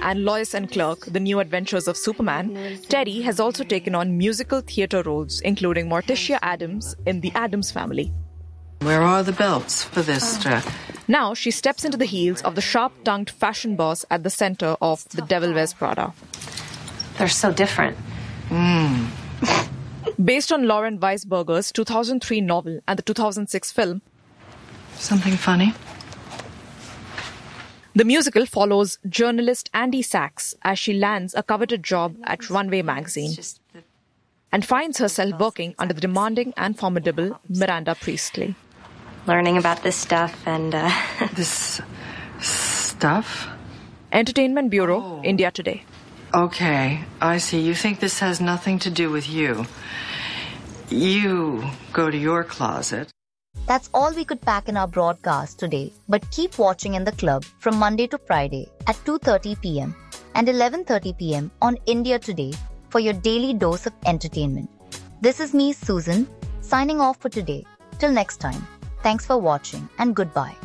and Lois and Clark, The New Adventures of Superman, Terry has also taken on musical theatre roles, including Morticia Addams in The Addams Family. Where are the belts for this? Now she steps into the heels of the sharp-tongued fashion boss at the center of The Devil Wears Prada. They're so different. Based on Lauren Weisberger's 2003 novel and the 2006 film, Something funny? the musical follows journalist Andy Sachs as she lands a coveted job at Runway magazine and finds herself working under the demanding and formidable Miranda Priestley. Learning about this stuff and... This stuff? Entertainment Bureau, India Today. Okay, I see. You think this has nothing to do with you. You go to your closet. That's all we could pack in our broadcast today, but keep watching in the club from Monday to Friday at 2:30 p.m. and 11:30 p.m. on India Today for your daily dose of entertainment. This is me, Susan, signing off for today. Till next time, thanks for watching and goodbye.